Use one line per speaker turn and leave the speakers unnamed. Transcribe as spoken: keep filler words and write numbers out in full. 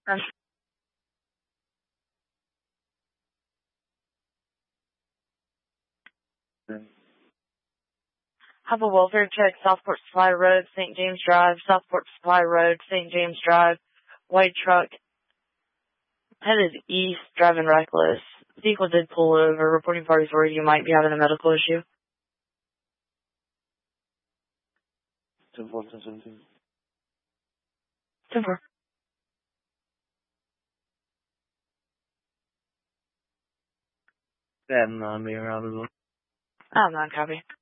Um, have a welfare check, Southport Supply Road, Saint James Drive, Southport Supply Road, Saint James Drive, white truck, headed east, driving reckless. Vehicle did pull over, reporting parties where you might be having a medical issue.
ten four, ten seventeen.
ten four.
Yeah, I'm not being around as well.
Oh, non-copy.